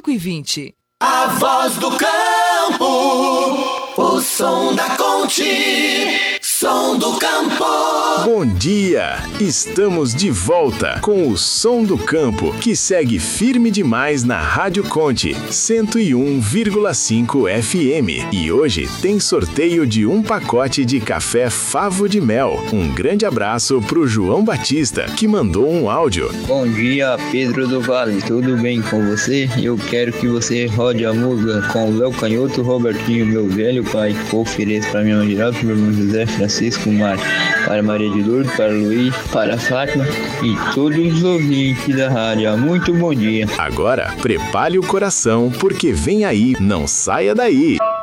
5h20. A voz do campo, o som da Conte, som do campo. Bom dia! Estamos de volta com o Som do Campo, que segue firme demais na Rádio Conte 101,5 FM. E hoje tem sorteio de um pacote de café Favo de Mel. Um grande abraço pro João Batista, que mandou um áudio. Bom dia, Pedro do Vale, tudo bem com você? Eu quero que você rode a música com o Léo Canhoto, Robertinho, meu velho pai. Ofereço para minha mãe Geraldo, meu irmão José, Francisco, Márcio, para Maria de Lourdes, para Luiz, para Fátima e todos os ouvintes da rádio. Muito bom dia. Agora, prepare o coração, porque vem aí, não saia daí.